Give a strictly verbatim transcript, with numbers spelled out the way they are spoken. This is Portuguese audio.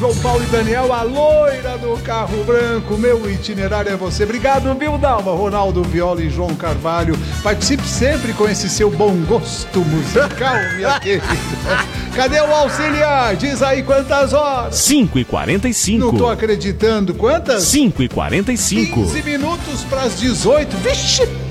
João Paulo e Daniel, a loira do carro branco. Meu itinerário é você. Obrigado, viu, Dalma? Ronaldo Viola e João Carvalho. Participe sempre com esse seu bom gosto musical, minha querida. Cadê o auxiliar? Diz aí quantas horas? cinco e quarenta e cinco. Não tô acreditando. Quantas? cinco e quarenta e cinco. quinze minutos para as dezoito. Vixe,